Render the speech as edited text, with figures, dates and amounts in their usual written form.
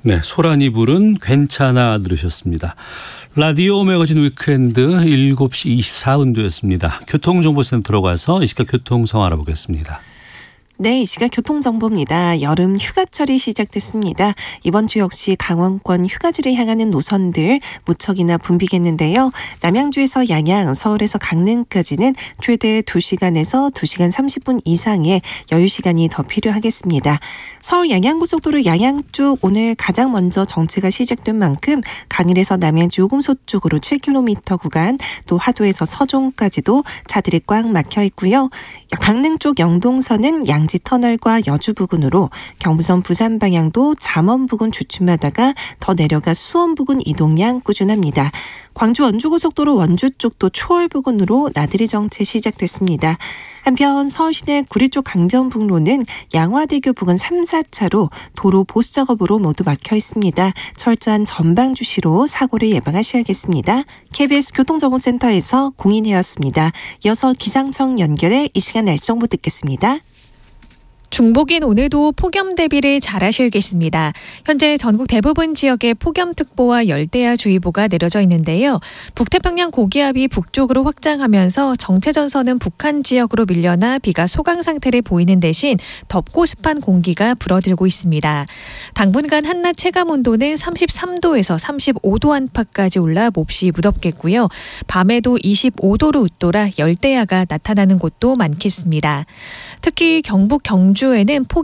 네, 소란이 부른 괜찮아 들으셨습니다. 라디오 매거진 위크엔드 7시 24분도였습니다. 교통정보센터로 가서 이 시각 교통상황 알아보겠습니다. 네, 이 시각 교통정보입니다. 여름 휴가철이 시작됐습니다. 이번 주 역시 강원권 휴가지를 향하는 노선들 무척이나 붐비겠는데요. 남양주에서 양양, 서울에서 강릉까지는 최대 2시간에서 2시간 30분 이상의 여유시간이 더 필요하겠습니다. 서울 양양고속도로 양양 쪽 오늘 가장 먼저 정체가 시작된 만큼 강일에서 남양주 요금소 쪽으로 7km 구간, 또 화도에서 서종까지도 차들이 꽉 막혀 있고요. 강릉 쪽 영동선은 양지 터널과 여주 부근으로, 경부선 부산 방향도 잠원 부근 주춤하다가 더 내려가 수원 부근 이동량 꾸준합니다. 광주 원주고속도로 원주 쪽도 초월 부근으로 나들이 정체 시작됐습니다. 한편 서울 시내 구리 쪽 강변북로는 양화대교 부근 3, 4차로 도로 보수 작업으로 모두 막혀 있습니다. 철저한 전방 주시로 사고를 예방하셔야겠습니다. KBS 교통정보센터에서 공인혜였습니다. 이어서 기상청 연결해 이 시간 날씨 정보 듣겠습니다. 중복인 오늘도 폭염 대비를 잘 하셔야겠습니다. 현재 전국 대부분 지역에 폭염특보와 열대야주의보가 내려져 있는데요. 북태평양 고기압이 북쪽으로 확장하면서 정체전선은 북한 지역으로 밀려나 비가 소강 상태를 보이는 대신 덥고 습한 공기가 불어들고 있습니다. 당분간 한낮 체감온도는 33도에서 35도 안팎까지 올라 몹시 무덥겠고요. 밤에도 25도로 웃돌아 열대야가 나타나는 곳도 많겠습니다. 특히 경북 경주에는